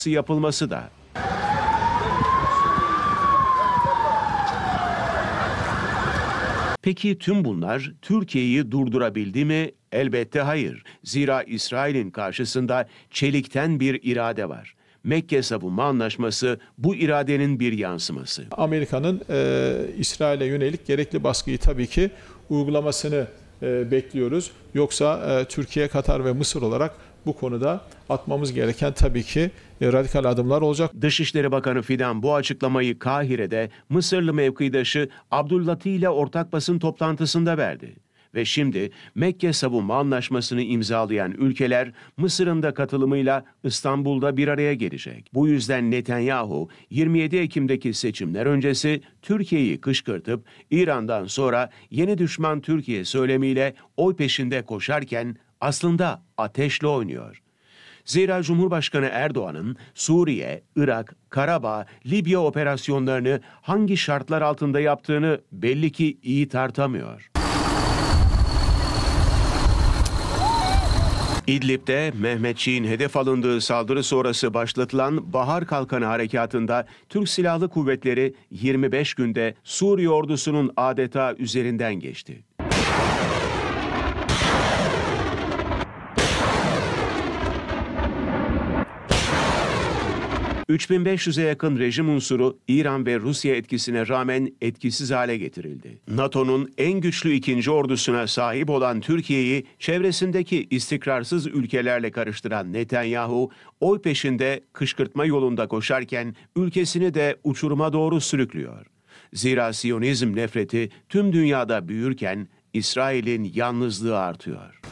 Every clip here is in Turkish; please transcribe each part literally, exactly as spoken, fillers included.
yapılması da. Peki tüm bunlar Türkiye'yi durdurabildi mi? Elbette hayır. Zira İsrail'in karşısında çelikten bir irade var. Mekke Savunma Anlaşması bu iradenin bir yansıması. Amerika'nın e, İsrail'e yönelik gerekli baskıyı tabii ki uygulamasını e, bekliyoruz. Yoksa e, Türkiye, Katar ve Mısır olarak bu konuda atmamız gereken tabii ki e, radikal adımlar olacak. Dışişleri Bakanı Fidan bu açıklamayı Kahire'de Mısırlı mevkidaşı Abdüllatif ile ortak basın toplantısında verdi. Ve şimdi Mekke Savunma Anlaşması'nı imzalayan ülkeler Mısır'ın da katılımıyla İstanbul'da bir araya gelecek. Bu yüzden Netanyahu yirmi yedi Ekim'deki seçimler öncesi Türkiye'yi kışkırtıp İran'dan sonra yeni düşman Türkiye söylemiyle oy peşinde koşarken aslında ateşle oynuyor. Zira Cumhurbaşkanı Erdoğan'ın Suriye, Irak, Karabağ, Libya operasyonlarını hangi şartlar altında yaptığını belli ki iyi tartamıyor. İdlib'de Mehmetçiğin hedef alındığı saldırı sonrası başlatılan Bahar Kalkanı Harekatı'nda Türk Silahlı Kuvvetleri yirmi beş günde Suriye ordusunun adeta üzerinden geçti. üç bin beş yüze yakın rejim unsuru İran ve Rusya etkisine rağmen etkisiz hale getirildi. NATO'nun en güçlü ikinci ordusuna sahip olan Türkiye'yi çevresindeki istikrarsız ülkelerle karıştıran Netanyahu, oy peşinde kışkırtma yolunda koşarken ülkesini de uçuruma doğru sürüklüyor. Zira Siyonizm nefreti tüm dünyada büyürken İsrail'in yalnızlığı artıyor.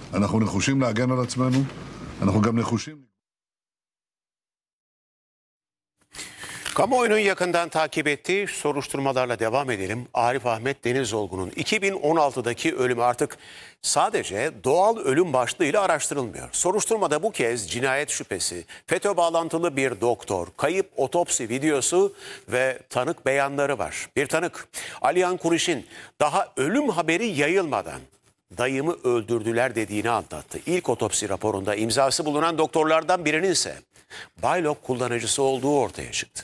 Kamuoyunun yakından takip ettiği soruşturmalarla devam edelim. Arif Ahmet Denizolgu'nun iki bin on altıdaki ölümü artık sadece doğal ölüm başlığıyla araştırılmıyor. Soruşturmada bu kez cinayet şüphesi, FETÖ bağlantılı bir doktor, kayıp otopsi videosu ve tanık beyanları var. Bir tanık, Alihan Kuriş'in daha ölüm haberi yayılmadan dayımı öldürdüler dediğini anlattı. İlk otopsi raporunda imzası bulunan doktorlardan birinin ise Baylok kullanıcısı olduğu ortaya çıktı.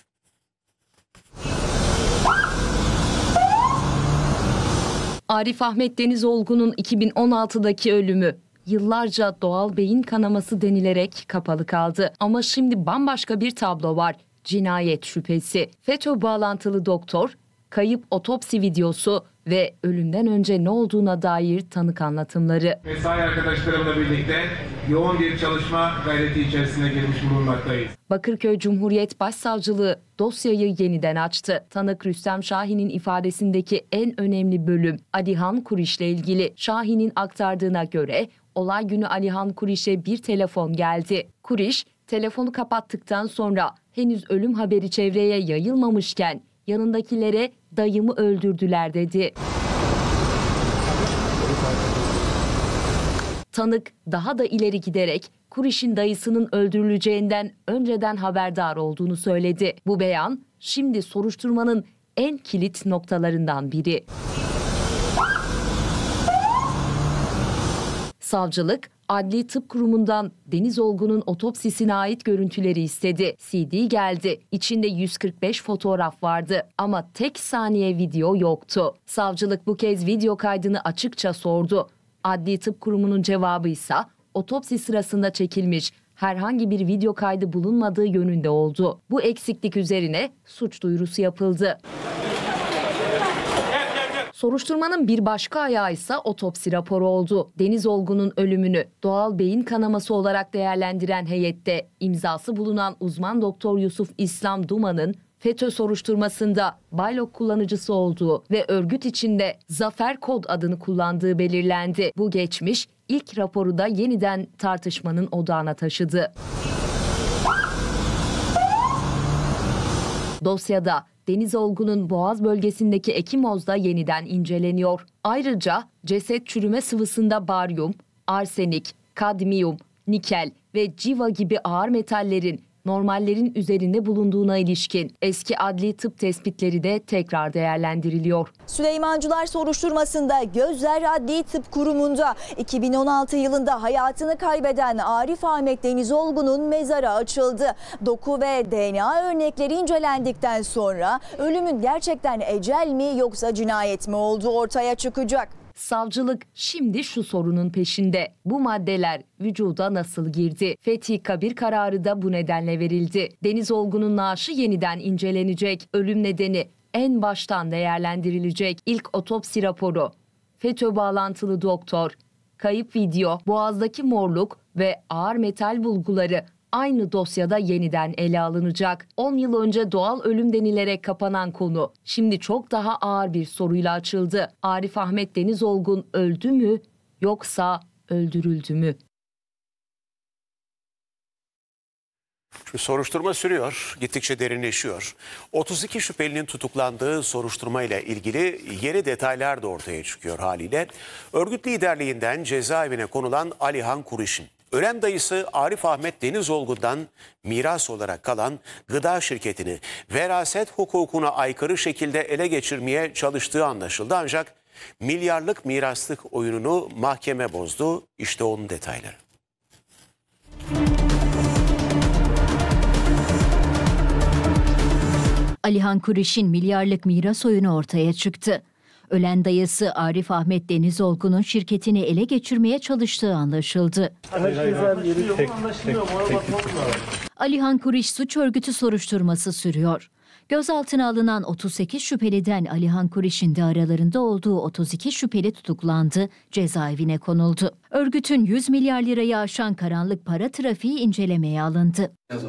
Arif Ahmet Denizolgu'nun iki bin on altıdaki ölümü yıllarca doğal beyin kanaması denilerek kapalı kaldı. Ama şimdi bambaşka bir tablo var. Cinayet şüphesi, FETÖ bağlantılı doktor, kayıp otopsi videosu ve ölümden önce ne olduğuna dair tanık anlatımları. Mesai arkadaşlarımla birlikte yoğun bir çalışma gayreti içerisine girmiş bulunmaktayız. Bakırköy Cumhuriyet Başsavcılığı dosyayı yeniden açtı. Tanık Rüstem Şahin'in ifadesindeki en önemli bölüm Alihan Kuriş'le ilgili. Şahin'in aktardığına göre olay günü Alihan Kuriş'e bir telefon geldi. Kuriş telefonu kapattıktan sonra henüz ölüm haberi çevreye yayılmamışken yanındakilere dayımı öldürdüler dedi. Tanık daha da ileri giderek Kuriş'in dayısının öldürüleceğinden önceden haberdar olduğunu söyledi. Bu beyan şimdi soruşturmanın en kilit noktalarından biri. Savcılık, Adli Tıp Kurumu'ndan Denizolgu'nun otopsisine ait görüntüleri istedi. C D geldi. İçinde yüz kırk beş fotoğraf vardı ama tek saniye video yoktu. Savcılık bu kez video kaydını açıkça sordu. Adli Tıp Kurumu'nun cevabı ise otopsi sırasında çekilmiş herhangi bir video kaydı bulunmadığı yönünde oldu. Bu eksiklik üzerine suç duyurusu yapıldı. Soruşturmanın bir başka ayağı ise otopsi raporu oldu. Denizolgu'nun ölümünü doğal beyin kanaması olarak değerlendiren heyette imzası bulunan uzman doktor Yusuf İslam Duman'ın FETÖ soruşturmasında Baylok kullanıcısı olduğu ve örgüt içinde Zafer Kod adını kullandığı belirlendi. Bu geçmiş ilk raporu da yeniden tartışmanın odağına taşıdı. Dosyada Denizolgu'nun Boğaz bölgesindeki ekimozda yeniden inceleniyor. Ayrıca ceset çürüme sıvısında baryum, arsenik, kadmiyum, nikel ve civa gibi ağır metallerin normallerin üzerinde bulunduğuna ilişkin eski adli tıp tespitleri de tekrar değerlendiriliyor. Süleymancılar soruşturmasında gözler Adli Tıp Kurumu'nda iki bin on altı yılında hayatını kaybeden Arif Ahmet Denizolgun'un mezarı açıldı. Doku ve D N A örnekleri incelendikten sonra ölümün gerçekten ecel mi yoksa cinayet mi olduğu ortaya çıkacak. Savcılık şimdi şu sorunun peşinde. Bu maddeler vücuda nasıl girdi? Fethi kabir kararı da bu nedenle verildi. Denizolgun'un naaşı yeniden incelenecek. Ölüm nedeni en baştan değerlendirilecek. İlk otopsi raporu, FETÖ bağlantılı doktor, kayıp video, boğazdaki morluk ve ağır metal bulguları aynı dosyada yeniden ele alınacak. on yıl önce doğal ölüm denilerek kapanan konu şimdi çok daha ağır bir soruyla açıldı. Arif Ahmet Denizolgun öldü mü yoksa öldürüldü mü? Şu soruşturma sürüyor, gittikçe derinleşiyor. otuz iki şüphelinin tutuklandığı soruşturma ile ilgili yeni detaylar da ortaya çıkıyor haliyle. Örgüt liderliğinden cezaevine konulan Alihan Kuriş'in ölen dayısı Arif Ahmet Denizolgun'dan miras olarak kalan gıda şirketini veraset hukukuna aykırı şekilde ele geçirmeye çalıştığı anlaşıldı. Ancak milyarlık miraslık oyununu mahkeme bozdu. İşte onun detayları. Alihan Kuriş'in milyarlık miras oyunu ortaya çıktı. Ölen dayısı Arif Ahmet Denizolgun'un şirketini ele geçirmeye çalıştığı anlaşıldı. Alihan Kuriş suç örgütü soruşturması sürüyor. Gözaltına alınan otuz sekiz şüpheliden Alihan Kuriş'in de aralarında olduğu otuz iki şüpheli tutuklandı, cezaevine konuldu. Örgütün yüz milyar lirayı aşan karanlık para trafiği incelemeye alındı.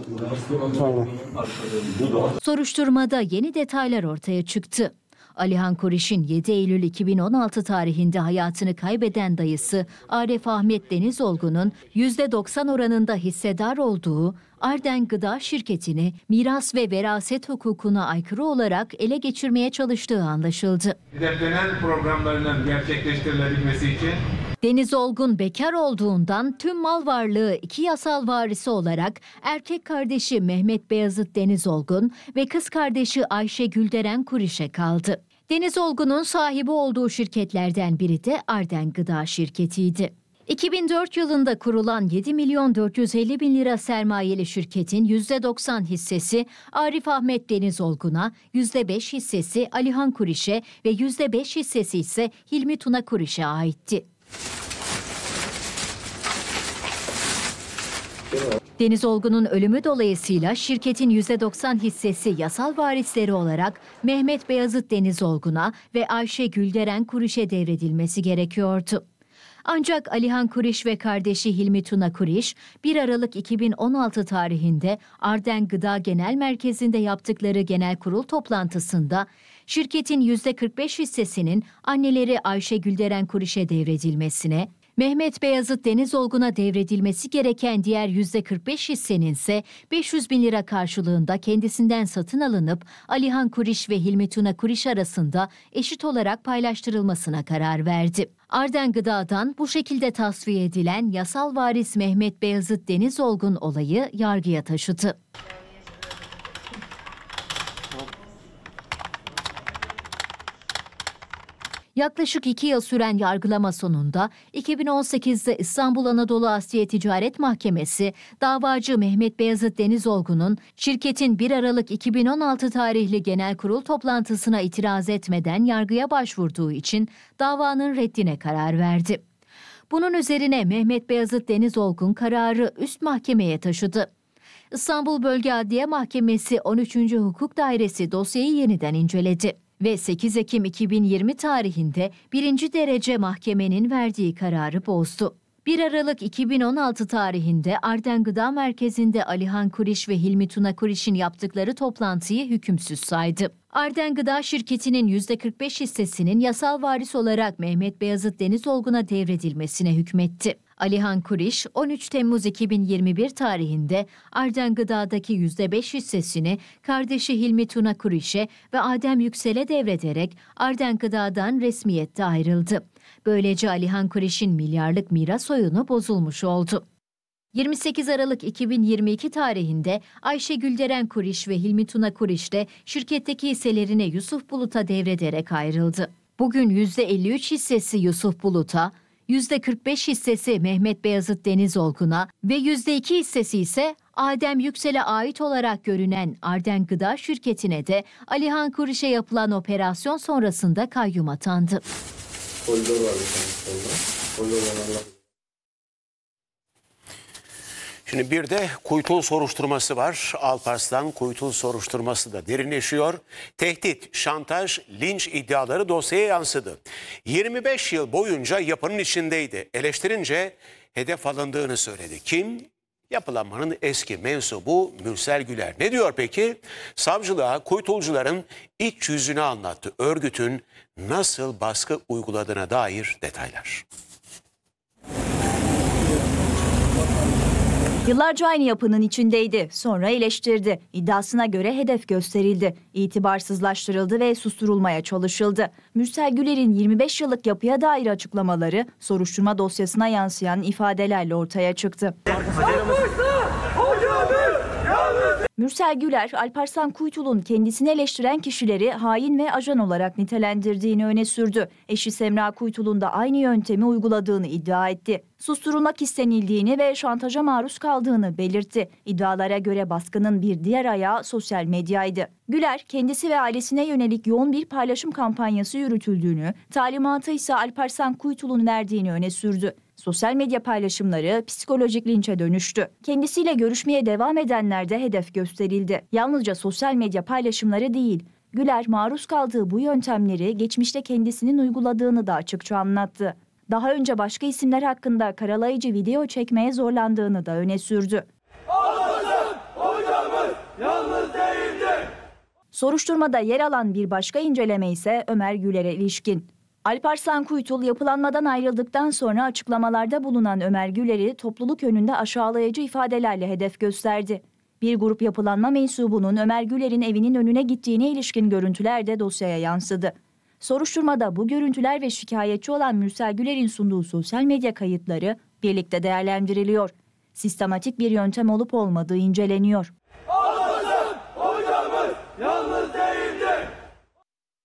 Soruşturmada yeni detaylar ortaya çıktı. Alihan Kuriş'in yedi Eylül iki bin on altı tarihinde hayatını kaybeden dayısı Arif Ahmet Denizolgun'un yüzde doksan oranında hissedar olduğu Arden Gıda şirketini miras ve veraset hukukuna aykırı olarak ele geçirmeye çalıştığı anlaşıldı. Hedeflenen programlarının gerçekleştirilebilmesi için Denizolgun bekar olduğundan tüm mal varlığı iki yasal varisi olarak erkek kardeşi Mehmet Beyazıt Denizolgun ve kız kardeşi Ayşe Gülderen Kuriş'e kaldı. Denizolgun'un sahibi olduğu şirketlerden biri de Arden Gıda şirketiydi. iki bin dört yılında kurulan yedi milyon dört yüz elli bin lira sermayeli şirketin yüzde doksan hissesi Arif Ahmet Denizolgun'a, yüzde beş hissesi Alihan Kuriş'e ve yüzde beş hissesi ise Hilmi Tuna Kuriş'e aitti. Denizolgun'un ölümü dolayısıyla şirketin yüzde doksan hissesi yasal varisleri olarak Mehmet Beyazıt Denizolgun'a ve Ayşe Gülderen Kuriş'e devredilmesi gerekiyordu. Ancak Alihan Kuriş ve kardeşi Hilmi Tuna Kuriş bir Aralık iki bin on altı tarihinde Arden Gıda Genel Merkezi'nde yaptıkları genel kurul toplantısında şirketin yüzde kırk beş hissesinin anneleri Ayşe Gülderen Kuriş'e devredilmesine, Mehmet Beyazıt Denizolgun'a devredilmesi gereken diğer yüzde kırk beş hissenin ise beş yüz bin lira karşılığında kendisinden satın alınıp Alihan Kuriş ve Hilmi Tuna Kuriş arasında eşit olarak paylaştırılmasına karar verdi. Arden Gıda'dan bu şekilde tasfiye edilen yasal varis Mehmet Beyazıt Denizolgun olayı yargıya taşıdı. Yaklaşık iki yıl süren yargılama sonunda iki bin on sekizde İstanbul Anadolu Asya Ticaret Mahkemesi, davacı Mehmet Beyazıt Denizolgun'un şirketin bir Aralık iki bin on altı tarihli genel kurul toplantısına itiraz etmeden yargıya başvurduğu için davanın reddine karar verdi. Bunun üzerine Mehmet Beyazıt Denizolgun kararı üst mahkemeye taşıdı. İstanbul Bölge Adliye Mahkemesi on üçüncü Hukuk Dairesi dosyayı yeniden inceledi ve sekiz Ekim iki bin yirmi tarihinde birinci derece mahkemenin verdiği kararı bozdu. bir Aralık iki bin on altı tarihinde Arden Gıda Merkezi'nde Alihan Kuriş ve Hilmi Tuna Kuriş'in yaptıkları toplantıyı hükümsüz saydı. Arden Gıda şirketinin yüzde kırk beş hissesinin yasal varis olarak Mehmet Beyazıt Denizolgun'a devredilmesine hükmetti. Alihan Kuriş on üç Temmuz iki bin yirmi bir tarihinde Arden Gıda'daki yüzde beş hissesini kardeşi Hilmi Tuna Kuriş'e ve Adem Yüksel'e devrederek Arden Gıda'dan resmiyette ayrıldı. Böylece Alihan Kuriş'in milyarlık miras oyunu bozulmuş oldu. yirmi sekiz Aralık iki bin yirmi iki tarihinde Ayşe Gülderen Kuriş ve Hilmi Tuna Kuriş de şirketteki hisselerini Yusuf Bulut'a devrederek ayrıldı. Bugün yüzde elli üç hissesi Yusuf Bulut'a, yüzde kırk beş hissesi Mehmet Beyazıt Denizolgun'a ve yüzde iki hissesi ise Adem Yüksel'e ait olarak görünen Arden Gıda şirketine de Alihan Kuriş'e yapılan operasyon sonrasında kayyum atandı. Koridor var bir tane. Koridor var. Şimdi bir de Kuytul soruşturması var. Alparslan Kuytul soruşturması da derinleşiyor. Tehdit, şantaj, linç iddiaları dosyaya yansıdı. yirmi beş yıl boyunca yapının içindeydi. Eleştirince hedef alındığını söyledi. Kim? Yapılanmanın eski mensubu Mürsel Güler. Ne diyor peki? Savcılığa Kuytulcuların iç yüzünü anlattı. Örgütün nasıl baskı uyguladığına dair detaylar. Yıllarca aynı yapının içindeydi. Sonra eleştirdi. İddiasına göre hedef gösterildi. İtibarsızlaştırıldı ve susturulmaya çalışıldı. Mürsel Güler'in yirmi beş yıllık yapıya dair açıklamaları soruşturma dosyasına yansıyan ifadelerle ortaya çıktı. Mürsel Güler, Alparslan Kuytul'un kendisini eleştiren kişileri hain ve ajan olarak nitelendirdiğini öne sürdü. Eşi Semra Kuytul'un da aynı yöntemi uyguladığını iddia etti. Susturulmak istenildiğini ve şantaja maruz kaldığını belirtti. İddialara göre baskının bir diğer ayağı sosyal medyaydı. Güler, kendisi ve ailesine yönelik yoğun bir paylaşım kampanyası yürütüldüğünü, talimatı ise Alparslan Kuytul'un verdiğini öne sürdü. Sosyal medya paylaşımları psikolojik linçe dönüştü. Kendisiyle görüşmeye devam edenler de hedef gösterildi. Yalnızca sosyal medya paylaşımları değil, Güler maruz kaldığı bu yöntemleri geçmişte kendisinin uyguladığını da açıkça anlattı. Daha önce başka isimler hakkında karalayıcı video çekmeye zorlandığını da öne sürdü. Alparslan hocamız yalnız değildir. Soruşturmada yer alan bir başka inceleme ise Ömer Güler'e ilişkin. Alparslan Kuytul yapılanmadan ayrıldıktan sonra açıklamalarda bulunan Ömer Güler'i topluluk önünde aşağılayıcı ifadelerle hedef gösterdi. Bir grup yapılanma mensubunun Ömer Güler'in evinin önüne gittiğine ilişkin görüntüler de dosyaya yansıdı. Soruşturmada bu görüntüler ve şikayetçi olan Mürsel Güler'in sunduğu sosyal medya kayıtları birlikte değerlendiriliyor. Sistematik bir yöntem olup olmadığı inceleniyor.